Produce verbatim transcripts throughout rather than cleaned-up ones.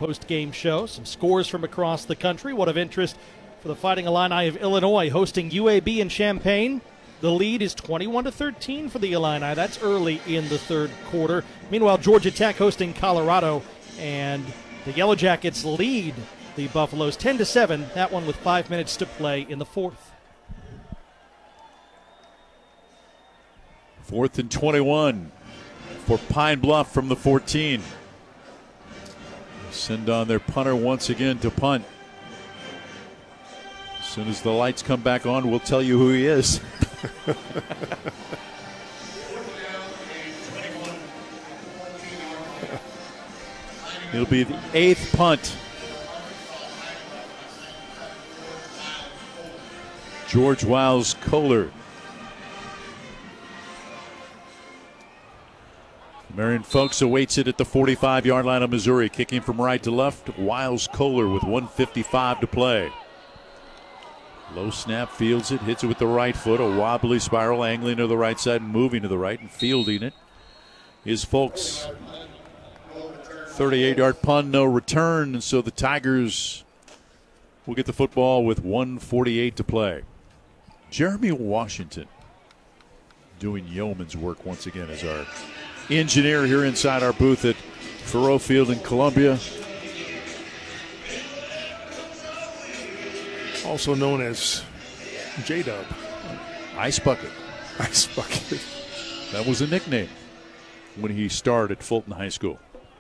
post-game show. Some scores from across the country. What of interest for the Fighting Illini of Illinois hosting U A B in Champaign. The lead is twenty-one to thirteen for the Illini. That's early in the third quarter. Meanwhile, Georgia Tech hosting Colorado, and the Yellow Jackets lead the Buffaloes ten to seven. That one with five minutes to play in the fourth. Fourth and twenty-one for Pine Bluff from the fourteen. Send on their punter once again to punt. As soon as the lights come back on, we'll tell you who he is. It'll be the eighth punt. George Wiles Kohler. Marion Folks awaits it at the forty-five-yard line of Missouri. Kicking from right to left, Wiles Kohler with one fifty-five to play. Low snap, fields it, hits it with the right foot. A wobbly spiral, angling to the right side, moving to the right, and fielding it is Folks. thirty-eight-yard punt, no return, and so the Tigers will get the football with one forty-eight to play. Jeremy Washington doing yeoman's work once again as our engineer here inside our booth at Faurot Field in Columbia. Also known as J-Dub. Ice Bucket. Ice Bucket. That was a nickname when he starred at Fulton High School.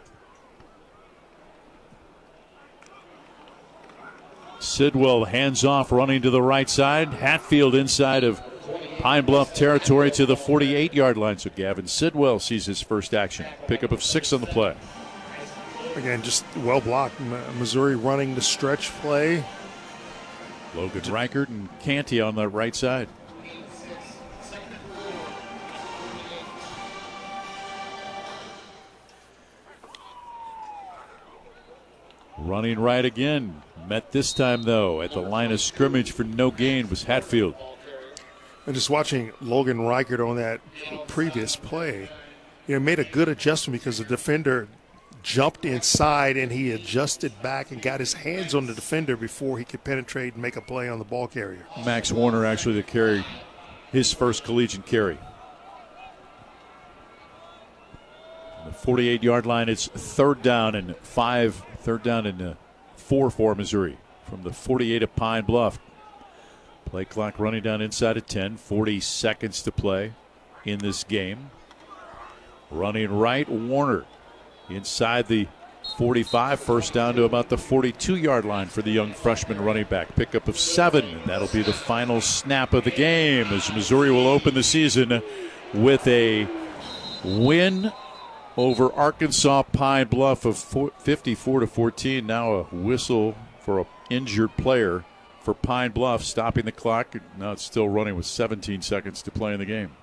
Sidwell hands off, running to the right side. Hatfield inside of Pine Bluff territory to the forty-eight-yard line. So Gavin Sidwell sees his first action. Pickup of six on the play. Again, just well blocked. Missouri running the stretch play. Logan Reichert and Canty on the right side. Running right again. Met this time, though, at the line of scrimmage for no gain was Hatfield. And just watching Logan Reichert on that previous play, you know, made a good adjustment because the defender jumped inside and he adjusted back and got his hands on the defender before he could penetrate and make a play on the ball carrier. Max Warner actually to carry his first collegiate carry. The forty-eight-yard line, it's third down and five, third down and uh, four for Missouri from the forty-eight of Pine Bluff. Play clock running down inside of ten, forty seconds to play in this game. Running right, Warner. Inside the forty-five, first down to about the forty-two-yard line for the young freshman running back. Pickup of seven, and that'll be the final snap of the game as Missouri will open the season with a win over Arkansas Pine Bluff of fifty-four to fourteen. Now a whistle for an injured player for Pine Bluff, stopping the clock. Now it's still running with seventeen seconds to play in the game.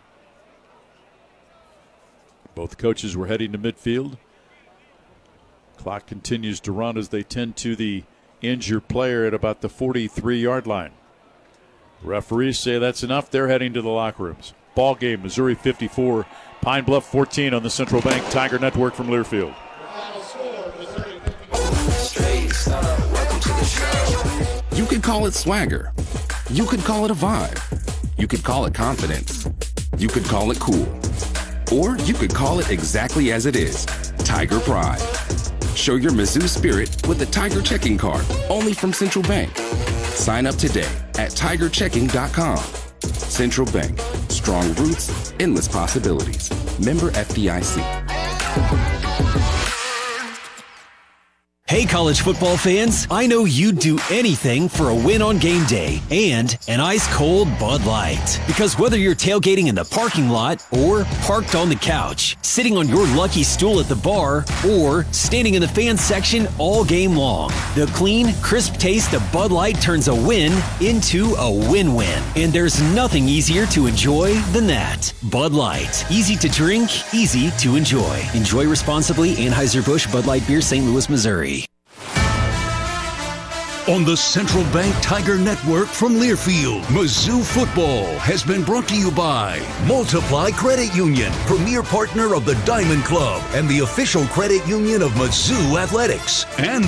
Both coaches were heading to midfield. Clock continues to run as they tend to the injured player at about the forty-three-yard line. Referees say that's enough. They're heading to the locker rooms. Ball game, Missouri fifty-four, Pine Bluff fourteen on the Central Bank Tiger Network from Learfield. You could call it swagger. You could call it a vibe. You could call it confidence. You could call it cool. Or you could call it exactly as it is, Tiger Pride. Show your Mizzou spirit with a Tiger checking card, only from Central Bank. Sign up today at tiger checking dot com. Central Bank, strong roots, endless possibilities. Member F D I C. Hey, college football fans, I know you'd do anything for a win on game day and an ice-cold Bud Light. Because whether you're tailgating in the parking lot or parked on the couch, sitting on your lucky stool at the bar, or standing in the fan section all game long, the clean, crisp taste of Bud Light turns a win into a win-win. And there's nothing easier to enjoy than that. Bud Light. Easy to drink, easy to enjoy. Enjoy responsibly. Anheuser-Busch Bud Light Beer, Saint Louis, Missouri. On the Central Bank Tiger Network from Learfield, Mizzou football has been brought to you by Multiply Credit Union, premier partner of the Diamond Club and the official credit union of Mizzou Athletics, and